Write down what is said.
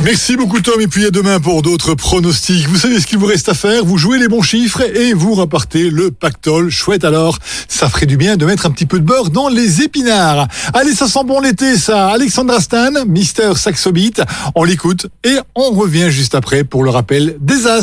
Merci beaucoup Tom, et puis à demain pour d'autres pronostics. Vous savez ce qu'il vous reste à faire, vous jouez les bons chiffres et vous repartez le pactole. Chouette alors, ça ferait du bien de mettre un petit peu de beurre dans les épinards. Allez, ça sent bon l'été ça. Alexandra Stan, Mister Saxo Beat, on l'écoute et on revient juste après pour le rappel des as.